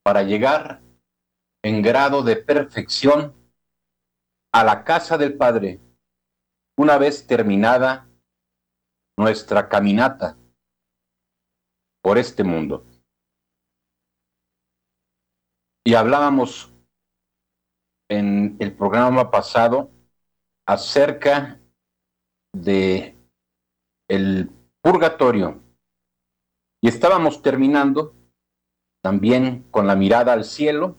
para llegar en grado de perfección a la casa del Padre, una vez terminada nuestra caminata por este mundo. Y hablábamos en el programa pasado acerca de el purgatorio y estábamos terminando también con la mirada al cielo,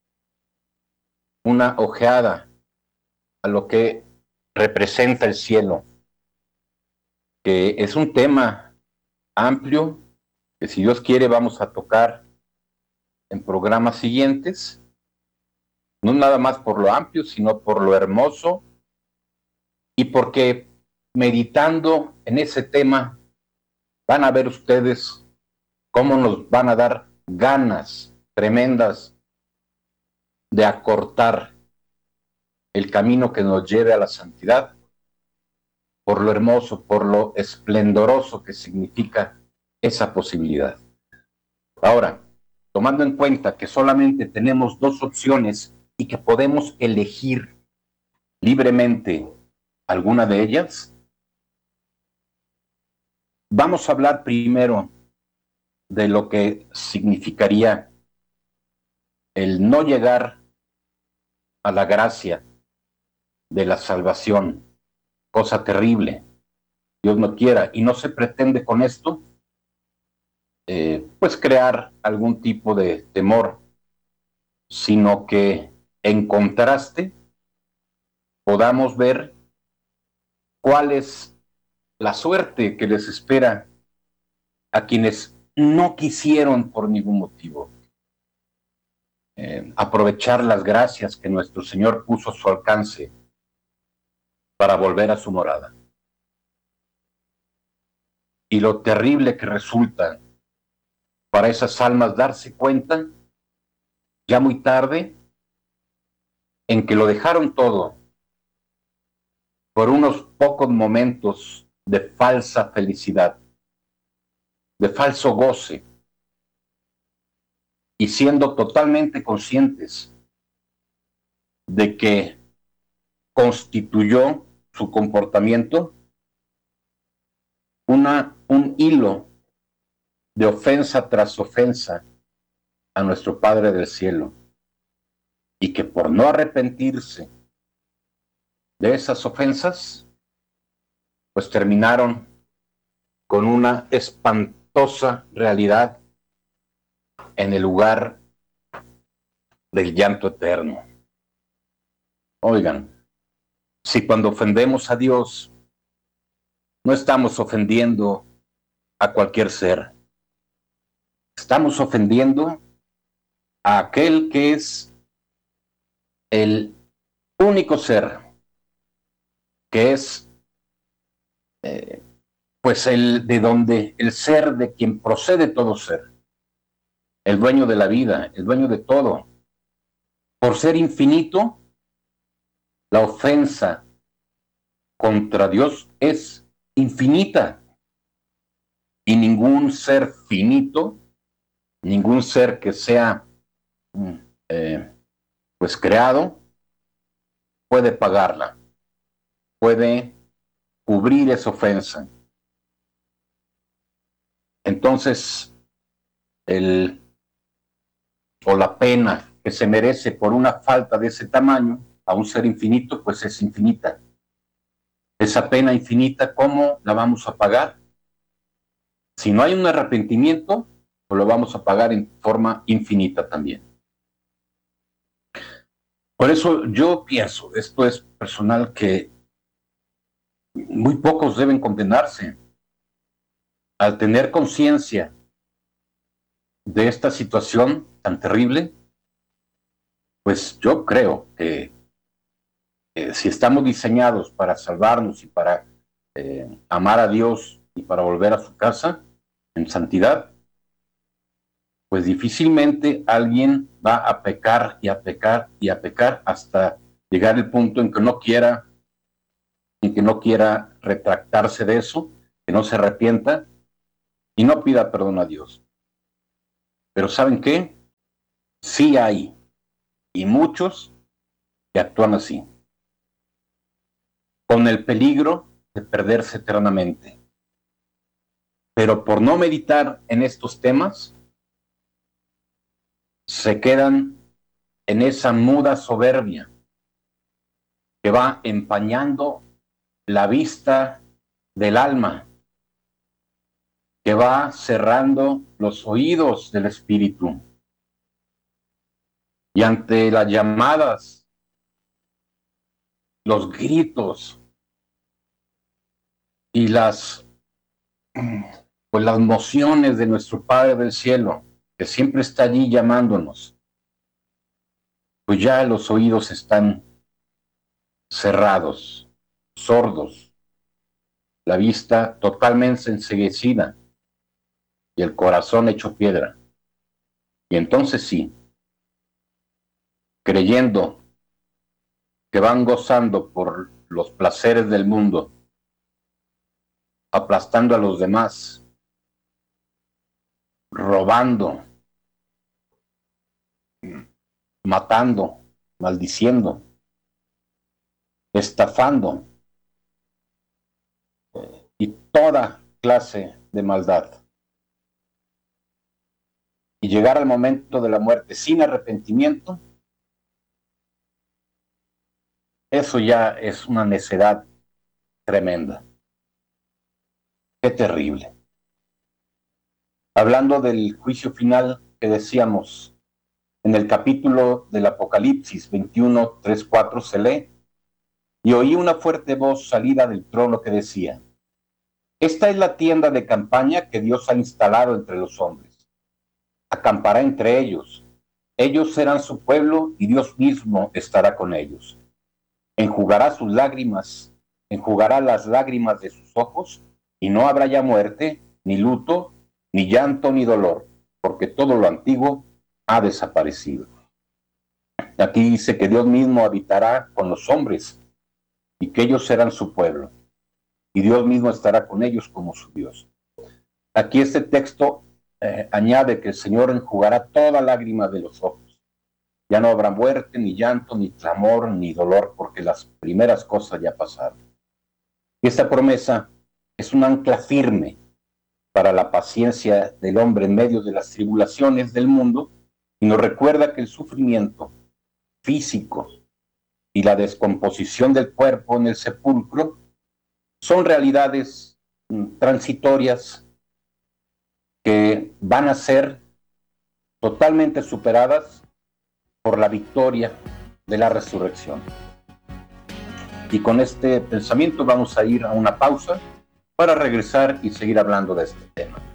una ojeada a lo que representa el cielo, que es un tema amplio que si Dios quiere vamos a tocar en programas siguientes, no nada más por lo amplio, sino por lo hermoso y porque meditando en ese tema van a ver ustedes cómo nos van a dar ganas tremendas de acortar el camino que nos lleve a la santidad por lo hermoso, por lo esplendoroso que significa esa posibilidad. Ahora, tomando en cuenta que solamente tenemos dos opciones y que podemos elegir libremente alguna de ellas, vamos a hablar primero de lo que significaría el no llegar a la gracia de la salvación, cosa terrible, Dios no quiera, y no se pretende con esto pues crear algún tipo de temor, sino que en contraste podamos ver cuál es la suerte que les espera a quienes no quisieron por ningún motivo aprovechar las gracias que nuestro Señor puso a su alcance para volver a su morada. Y lo terrible que resulta para esas almas darse cuenta, ya muy tarde, en que lo dejaron todo por unos pocos momentos de falsa felicidad, de falso goce, y siendo totalmente conscientes de que constituyó su comportamiento un hilo de ofensa tras ofensa a nuestro Padre del Cielo, y que por no arrepentirse de esas ofensas, pues terminaron con una espantosa realidad en el lugar del llanto eterno. Oigan, si cuando ofendemos a Dios no estamos ofendiendo a cualquier ser, estamos ofendiendo a aquel que es el único ser, que es pues el de donde el ser de quien procede todo ser, el dueño de la vida, el dueño de todo. Por ser infinito, la ofensa contra Dios es infinita, y ningún ser finito, ningún ser que sea pues creado, puede pagarla, puede cubrir esa ofensa. Entonces, la pena que se merece por una falta de ese tamaño a un ser infinito, pues es infinita. Esa pena infinita, ¿cómo la vamos a pagar? Si no hay un arrepentimiento, pues lo vamos a pagar en forma infinita también. Por eso yo pienso, esto es personal, que muy pocos deben condenarse al tener conciencia de esta situación tan terrible. Pues yo creo que si estamos diseñados para salvarnos y para amar a Dios y para volver a su casa en santidad, pues difícilmente alguien va a pecar y a pecar y a pecar hasta llegar el punto en que no quiera retractarse de eso, que no se arrepienta y no pida perdón a Dios. Pero ¿saben qué? Sí hay, y muchos que actúan así, con el peligro de perderse eternamente. Pero por no meditar en estos temas, se quedan en esa muda soberbia que va empañando la vista del alma, que va cerrando los oídos del espíritu. Y ante las llamadas, los gritos y las mociones de nuestro Padre del Cielo, que siempre está allí llamándonos, pues ya los oídos están cerrados, sordos, la vista totalmente enceguecida y el corazón hecho piedra. Y entonces sí, creyendo que van gozando por los placeres del mundo, aplastando a los demás, robando, matando, maldiciendo, estafando y toda clase de maldad. Y llegar al momento de la muerte sin arrepentimiento, eso ya es una necedad tremenda. Qué terrible. Hablando del juicio final que decíamos, en el capítulo del Apocalipsis 21, 3, 4 se lee: y oí una fuerte voz salida del trono que decía: esta es la tienda de campaña que Dios ha instalado entre los hombres. Acampará entre ellos. Ellos serán su pueblo y Dios mismo estará con ellos. Enjugará sus lágrimas, enjugará las lágrimas de sus ojos, y no habrá ya muerte, ni luto, ni llanto, ni dolor, porque todo lo antiguo ha desaparecido. Aquí dice que Dios mismo habitará con los hombres y que ellos serán su pueblo, y Dios mismo estará con ellos como su Dios. Aquí este texto añade que el Señor enjugará toda lágrima de los ojos. Ya no habrá muerte, ni llanto, ni clamor, ni dolor, porque las primeras cosas ya pasaron. Y esta promesa es un ancla firme para la paciencia del hombre en medio de las tribulaciones del mundo, y nos recuerda que el sufrimiento físico y la descomposición del cuerpo en el sepulcro son realidades transitorias que van a ser totalmente superadas por la victoria de la resurrección. Y con este pensamiento vamos a ir a una pausa para regresar y seguir hablando de este tema.